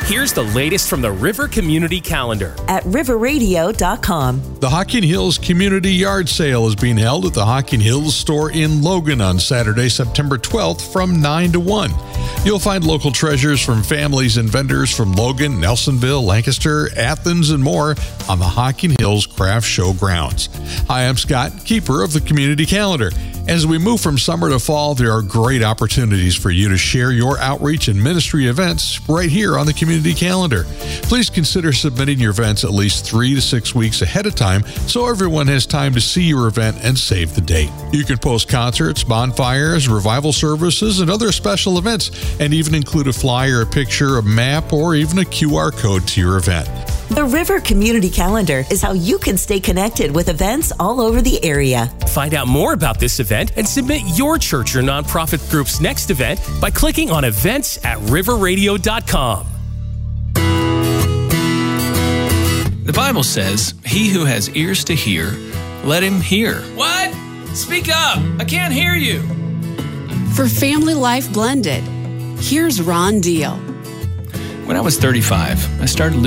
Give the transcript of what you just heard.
Here's the latest from the River Community Calendar at riverradio.com. The Hocking Hills Community Yard Sale is being held at the Hocking Hills store in Logan on Saturday, September 12th from 9 to 1. You'll find local treasures from families and vendors from Logan, Nelsonville, Lancaster, Athens, and more on the Hocking Hills Craft Show grounds. Hi, I'm Scott, keeper of the Community Calendar. As we move from summer to fall, there are great opportunities for you to share your outreach and ministry events right here on the Community Calendar. Please consider submitting your events at least 3 to 6 weeks ahead of time so everyone has time to see your event and save the date. You can post concerts, bonfires, revival services, and other special events, and even include a flyer, a picture, a map, or even a QR code to your event. The River Community Calendar is how you can stay connected with events all over the area. Find out more about this event and submit your church or nonprofit group's next event by clicking on events at riverradio.com. The Bible says, "He who has ears to hear, let him hear." What? Speak up. I can't hear you. For Family Life Blended, here's Ron Deal. When I was 35, I started